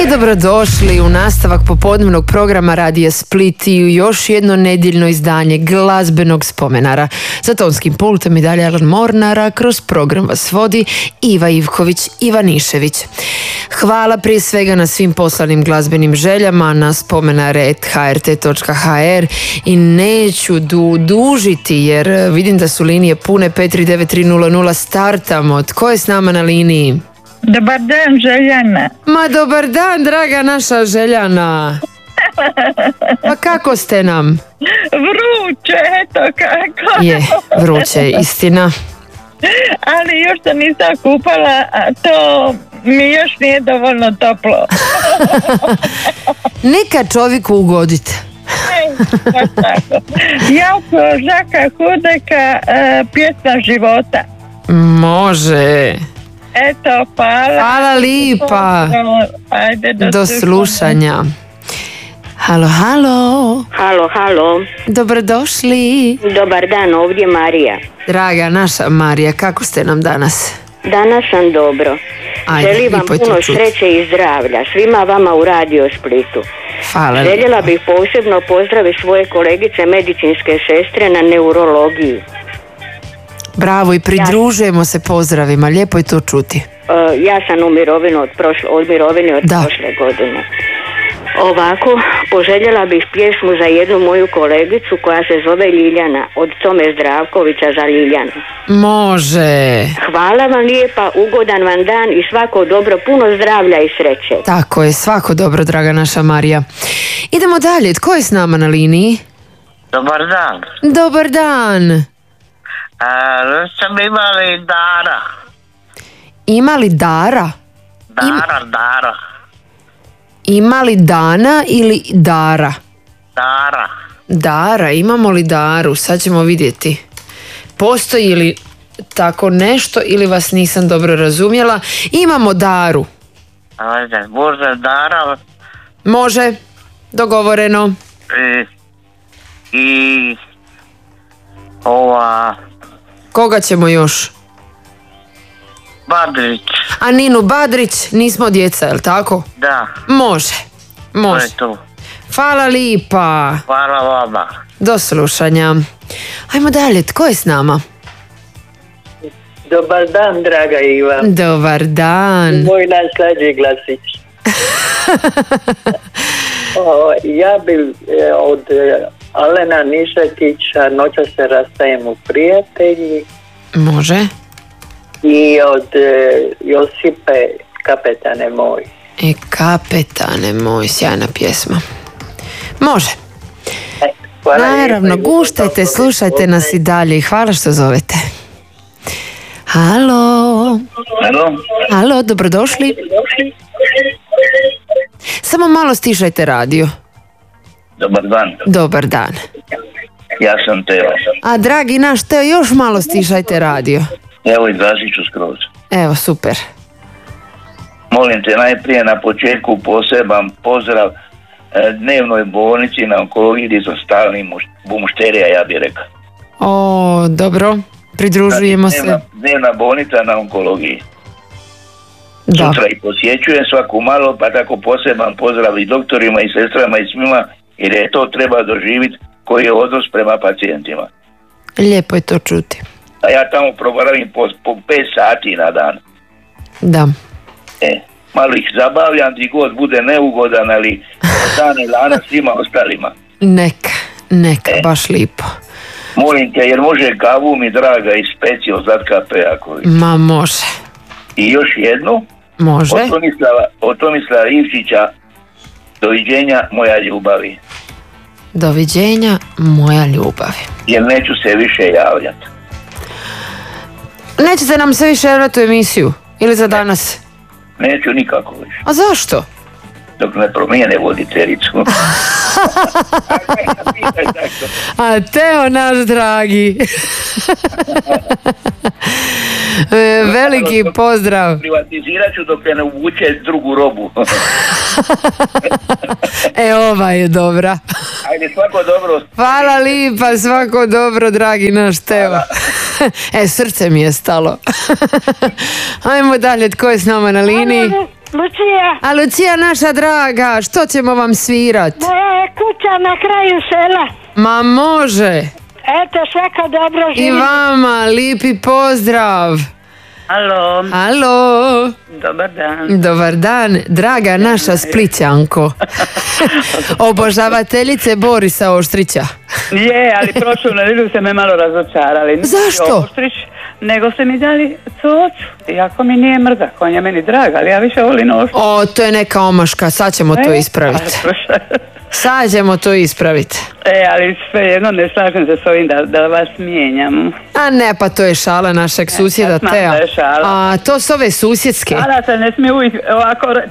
Dobrodošli u nastavak popodnevnog programa Radija Split i u još jedno nedjeljno izdanje glazbenog spomenara. Za tonskim pultom i dalje Alan Mornara, kroz program vas vodi Iva Ivanišević. Hvala prije svega na svim poslanim glazbenim željama na spomenare@hrt.hr i neću dužiti jer vidim da su linije pune. 539 startamo. Tko je s nama na liniji? Dobar dan, Željana. Ma dobar dan, draga naša Željana. Pa kako ste nam? Vruće, eto kako. Je, vruće, istina. Ali još se nisam kupala, a to mi još nije dovoljno toplo. Neka čovjeku ugodite. Jako Žaka Hudeka, pjesma života. Može. Eto, hvala. Hvala lipa. Ajde, do slušanja. Halo, halo. Halo, halo. Dobrodošli. Dobar dan, ovdje Marija. Draga naša Marija, kako ste nam danas? Danas sam dobro. Ajde, želim vam puno sreće i zdravlja svima vama u Radio Splitu. Hvala. Željela bih posebno pozdraviti svoje kolegice medicinske sestre na neurologiji. Bravo, i pridružujemo se pozdravima, lijepo je to čuti. Ja sam u mirovini od prošle godine. Ovako, poželjela bih pjesmu za jednu moju kolegicu koja se zove Ljiljana, od Tome Zdravkovića za Ljiljanu. Može. Hvala vam lijepa, ugodan vam dan i svako dobro, puno zdravlja i sreće. Tako je, svako dobro, draga naša Marija. Idemo dalje, tko je s nama na liniji? Dobar dan. Dobar dan. Sam imali Dara. Imali Dara? Dara. Imali Dana ili Dara? Dara, imamo li Daru? Sad ćemo vidjeti. Postoji li tako nešto ili vas nisam dobro razumjela? Imamo Daru. Ajde, možda Dara. Može, dogovoreno. I ova... Koga ćemo još? Badrić. A Ninu Badrić, nismo djeca, jel tako? Da. Može. To je to. Hvala lipa. Hvala vama. Do slušanja. Ajmo dalje, tko je s nama? Dobar dan, draga Iva. Dobar dan. Moj najslađi glasić. Ja bi od Alena Nišetića Noća se rastajemo prijatelji. Može. I od Josipe Kapetane moj. Kapetane moj, sjajna pjesma. Može. Naravno, guštajte, slušajte nas i dalje i hvala što zovete. Halo. Halo, dobrodošli. Samo malo stišajte radio. Dobar dan. Ja sam Teo. A dragi naš Teo, još malo stišajte radio. Evo, izrazit ću skroz. Evo, super. Molim te, najprije na početku poseban pozdrav dnevnoj bolnici na onkologiji gdje sam stalni mušterija, ja bih rekao. Dobro, pridružujemo se. Dnevna bolnica na onkologiji. Da. Sutra i posjećujem svaku malo, pa tako poseban pozdrav i doktorima i sestrama i svima, jer je to treba doživjeti koji je odnos prema pacijentima. Lijepo je to čuti. A ja tamo proboravim po 5 sati na dan. Da. Malo ih zabavljam, gdje god bude neugodan, ali dan i lana svima ostalima. Neka, baš lipo. Molim te, jer može kavu mi draga i specijal ZKP ako vi. Ma može. I još jednu. Može. Od Tomislava Ivčića, doviđenja moja ljubavi. Doviđenja moja ljubavi. Jer neću se više javljati. Nećete nam se više javljati u emisiju? Ili za danas? Neću nikako više. A zašto? Dok ne promijene voditeljicu. A Teo naš dragi. Veliki pozdrav. Privatizirat ću dok ne uvuče drugu robu. Ova je dobra. Ajde, svako dobro. Hvala lipa, svako dobro, dragi naš Teo. Srce mi je stalo. Ajmo dalje, tko je s nama na liniji? Lucija. A Lucija naša draga, što ćemo vam svirat? Moja je kuća na kraju sela. Ma može. Eto, svako dobro živite. I vama, lipi pozdrav. Alo. Alo. Dobar dan. Dobar dan, draga naša Splićanko. Obožavateljice Borisa Oštrića. Je, ali prošlu nedjelju ste me malo razočarali. Zašto? Oštrić, nego ste mi dali Cocu. Iako mi nije mrzak, on je meni drag, ali ja više volim Oštrić. O, to je neka omaška, sad ćemo to ispraviti. Sad ćemo to ispraviti. Ali svejedno ne slažem se s ovim da vas mijenjam. A ne, pa to je šala našeg susjeda ja znam Teja. Da je šala. A to su ove susjedske. A da se ne smije uvijek ovako reći.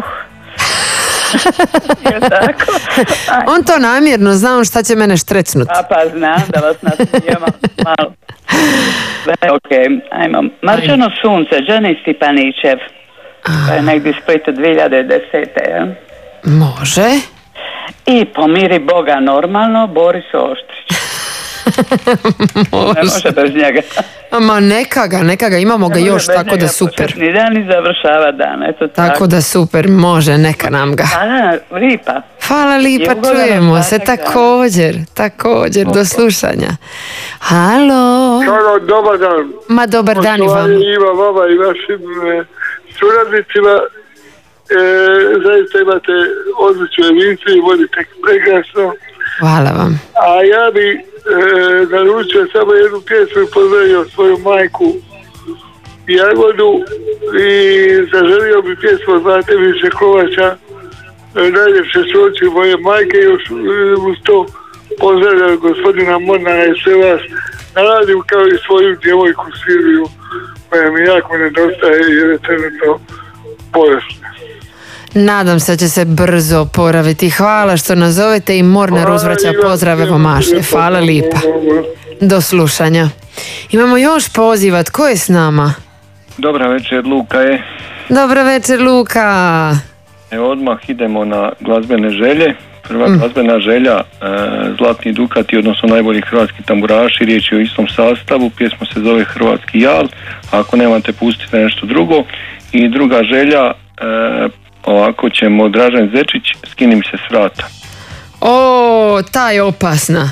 Je tako? On to namjerno, zna on šta će mene štrecnut. Pa znam da vas nasmijemo malo. Ok, ajmo. Marčano sunce, Đani Stipanićev. To je negdje Splitu 2010. Ja? Može. I pomiri Boga normalno, Boris Oštrić. Može. Ne može bez njega. Ma neka ga, imamo ga još, tako da super. Ni dan ni završava dan, eto tako. Tako da super, može, neka nam ga. Hvala, lipa. Hvala lipa, čujemo se također, do slušanja. Halo. Halo, dobar dan. Ma dobar dan i vam. Ima vama i vašim suradnicima. Zaista imate odličnu emisiju i vodite prekrasno. Hvala vam. A ja bi naručio samo jednu pjesmu i pozdravio svoju majku Jagodu i zaželio bi pjesmu od Mate Višekovača najljepše su oči moje majke i još uz to pozdravljam gospodina Mornara i sve vas na radiju kao i svoju djevojku Silviju koja mi jako nedostaje jer je trenutno bolesna. Nadam se da će se brzo oporaviti. Hvala što nazovete i Mornar uzvraća pozdrave Vomaše. Hvala lipa. Do slušanja. Imamo još poziva. Tko je s nama? Dobra večer, Luka je. Dobra večer, Luka. Evo odmah idemo na glazbene želje. Prva glazbena želja Zlatni Dukati, odnosno najbolji hrvatski tamburaši, riječ je o istom sastavu, pjesma se zove Hrvatski jal, ako nemate pustite nešto drugo. I druga želja, ovako ćemo Dražen Zečić, Skini mi se s vrata. O, ta je opasna.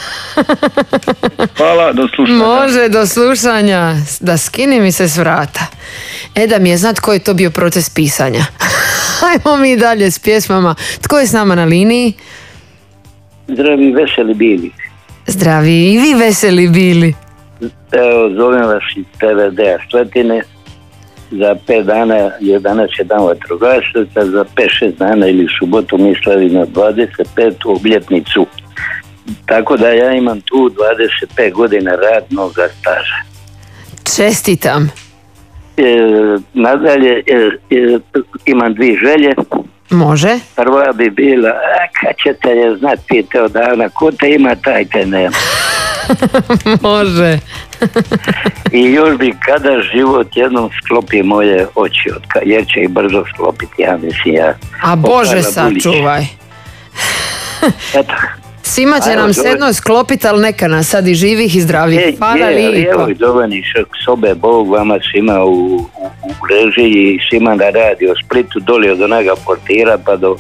Hvala, do slušanja. Može, do slušanja. Da skini mi se s vrata. Da mi je znat koji je to bio proces pisanja. Ajmo mi dalje s pjesmama. Tko je s nama na liniji? Zdravi, veseli bili. Zdravi i vi veseli bili. Evo, zovem vas iz PVD-a Sletine. Za 5 dana je danas je dan vatrogasaca, za 5-6 dana ili subotu mi slavimo 25. obljetnicu. Tako da ja imam tu 25 godina radnog staža. Čestitam. Nadalje imam 2 želje. Može. Prva bi bila, kad ćete je znati pite od dana, ko te ima taj te nema. Može. I još bi kada život jednom sklopi moje oči, jer će ih brzo sklopiti, ja mislim ja. A Bože sačuvaj. Eto. Svima će nam se jedno sklopiti, ali neka nas sad i živih i zdravih. Hvala lijepo. Evo i dovani sobe, Bog vama svima u režiji, svima da radi o Splitu, doli od onoga portira pa do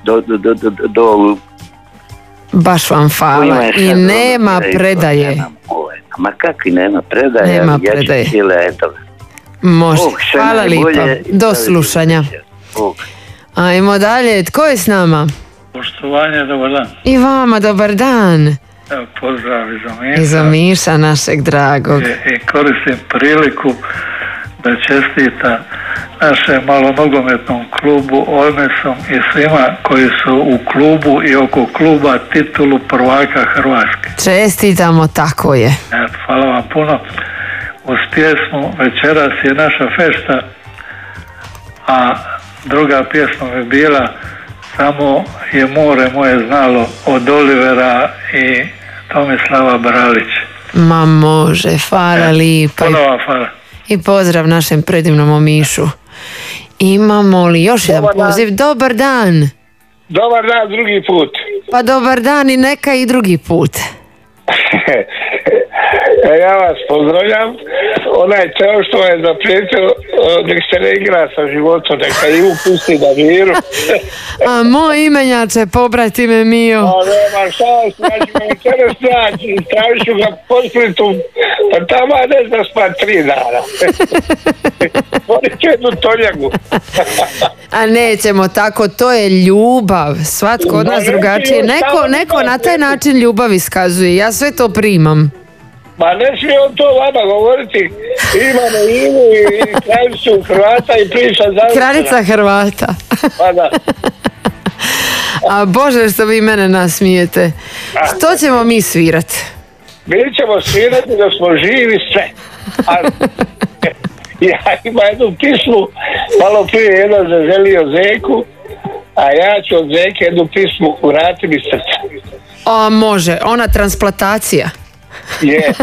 baš vam hvala. I nema predaje. Ma kakvi nema predaje? Nema predaje. Može. Hvala lijepo. Do slušanja. Ajmo dalje. Tko je s nama? Poštovanje, dobar dan. I vama dobar dan. Evo, pozdrav iz Omiša. Iz Omiša našeg dragog. I koristim priliku da čestita našem malonogometnom klubu Olmesom i svima koji su u klubu i oko kluba titulu prvaka Hrvatske. Čestitamo, tako je. Hvala vam puno. Uz pjesmu Večeras je naša fešta, a druga pjesma bi bila Samo je more moje znalo od Olivera i Tomislava Bralić. Ma može, hvala lipa. Ponovo hvala. I pozdrav našem predivnom Omišu. Imamo li još jedan poziv? Dobar dan. Dobar dan drugi put. Pa dobar dan i neka i drugi put. Ja vas pozdravljam. Onaj Teo što je zaprijetio, nek se ne igra sa životom, neka i upusti da miru. A moj imenjače, pobrati me Mio. A nema šta, ja ću ga večeras naći, stavit ću ga po Splitu, pa tamo ne zna spat 3 dana. Morit ću jednu toljagu. A nećemo tako, to je ljubav. Svatko od nas drugačije. Neko na taj način ljubav iskazuje. Ja sve to primam. Ma ne smije on to vama govoriti. Imamo Ivu i kraljicu Hrvata i priča završena. Kraljica Hrvata. Pa da. A Bože što vi mene nasmijete. Što ćemo mi svirat? Mi ćemo svirati da smo živi sve. Ja ima jednu pismu, malo prije jedan zaželio Zeku, a ja ću od Zeke jednu pismu Vrati mi srce. O, može, ona transplantacija. Je.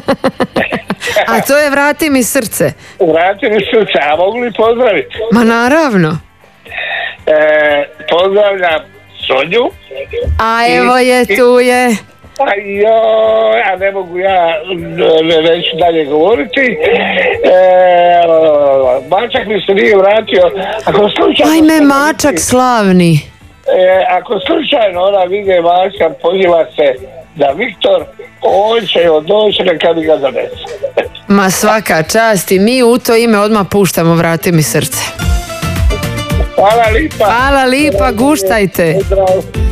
A to je Vrati mi srce. Vrati mi srce, a mogu li pozdraviti? Ma naravno. Pozdravljam Sonju. A evo je, tu je. A ne mogu ja neću dalje govoriti. Mačak mi se nije vratio. Ajme, Mačak slavni. Ako slučajno ona vide Mačka, poziva se da Viktor, on će joj doći, neka bi ga donese. Ma svaka čast i mi u to ime odmah puštamo Vrati mi srce. Hvala lipa. Hvala lipa, guštajte. Pozdrav.